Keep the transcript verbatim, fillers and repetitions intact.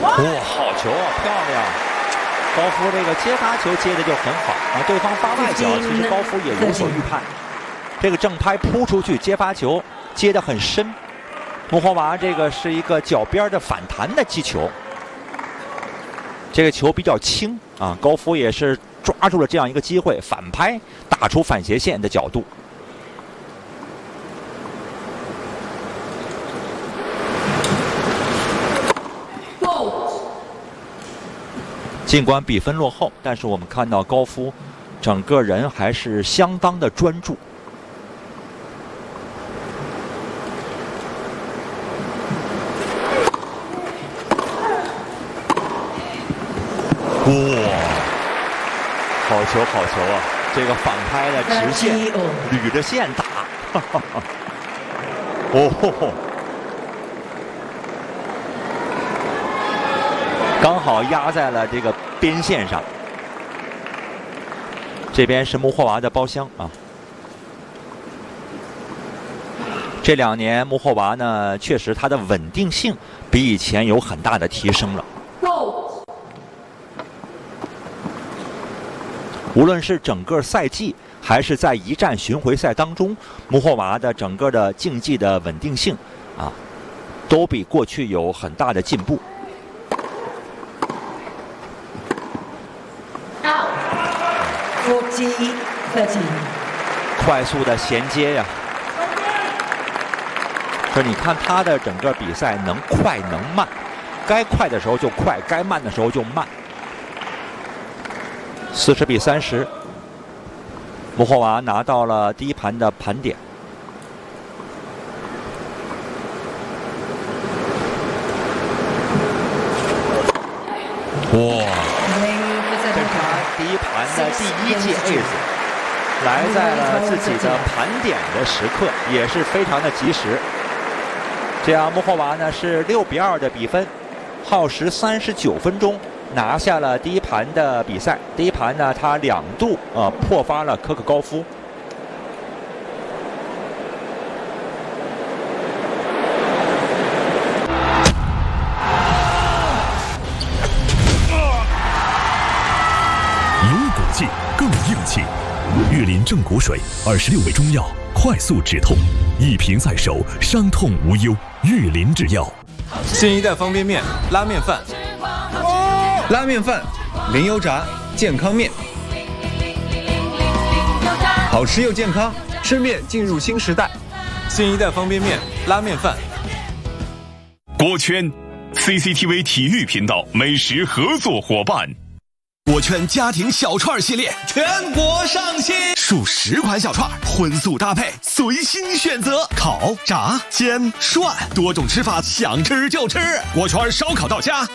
哇，好球啊，漂亮！高夫这个接发球接的就很好啊，对方发外角，其实高夫也有所预判。这个正拍扑出去接发球，接得很深。穆霍娃这个是一个脚边的反弹的击球，这个球比较轻啊，高夫也是抓住了这样一个机会，反拍打出反斜线的角度。尽管比分落后，但是我们看到高夫整个人还是相当的专注。哇，好球好球啊！这个反拍的直线，捋着线打，哈哈哈。哦吼吼，刚好压在了这个边线上。这边是穆霍娃的包厢啊。这两年穆霍娃呢，确实他的稳定性比以前有很大的提升了。无论是整个赛季，还是在一站巡回赛当中，穆霍娃的整个的竞技的稳定性啊，都比过去有很大的进步。快速的衔接呀！说你看他的整个比赛能快能慢，该快的时候就快，该慢的时候就慢。四十比三十，穆霍娃拿到了第一盘的盘点。哇！这是他第一盘的第一届 Ace， 来在了自己的盘点的时刻，也是非常的及时。这样穆霍娃呢是六比二的比分，耗时三十九分钟。拿下了第一盘的比赛，第一盘呢，他两度呃破发了科克高夫。 有骨气更硬气，玉林正骨水二十六味中药，快速止痛，一瓶在手，伤痛无忧。玉林制药。 新一代方便面，拉面饭。拉面饭，零油炸，健康面，好吃又健康，吃面进入新时代。新一代方便面，拉面饭。 果圈 ，C C T V 体育频道美食合作伙伴。 果圈家庭小串系列全国上新，数十款小串，荤素搭配，随心选择，烤、炸、煎、涮，多种吃法，想吃就吃。果圈烧烤到家。